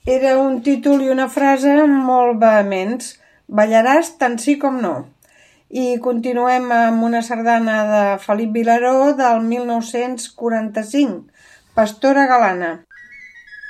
Era un títol i una frase molt vehements. Ballaràs tant sí com no. I continuem amb una sardana de Felip Vilaró del 1945, Pastora Galana.